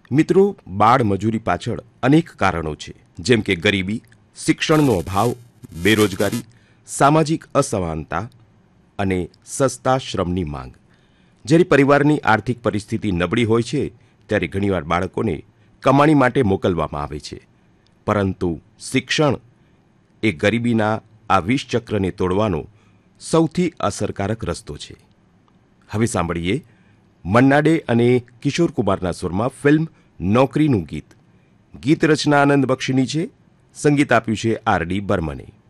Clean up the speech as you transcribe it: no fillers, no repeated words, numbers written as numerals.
મિત્રો, બાળ મજૂરી પાછળ અનેક કારણો છે, જેમ કે ગરીબી, શિક્ષણનો અભાવ, બેરોજગારી, સામાજિક અસમાનતા અને સસ્તા શ્રમની માંગ. જ્યારે પરિવારની આર્થિક પરિસ્થિતિ નબળી હોય છે ત્યારે ઘણીવાર બાળકોને કમાણી માટે મોકલવામાં આવે છે. પરંતુ શિક્ષણ એ ગરીબીના આ વિષચક્રને તોડવાનો સૌથી અસરકારક રસ્તો છે. હવે સાંભળીએ મન્ના ડે અને કિશોર કુમારના સ્વરમાં ફિલ્મ નોકરીનું ગીત. ગીત રચના આનંદ બક્ષીની છે, સંગીત આપ્યું છે આર.ડી. બર્મને.